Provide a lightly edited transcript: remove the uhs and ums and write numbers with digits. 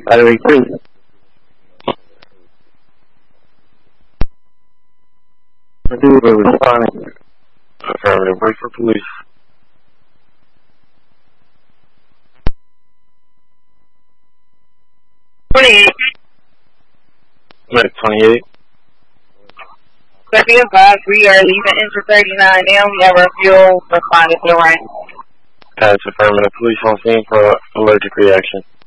Highway 3. We're responding. Affirmative. Wait for police. 28. 28. So be advised, we are leaving Enter 39 now. We have our fuel responding to the rain. That's affirmative. Police on scene for allergic reaction.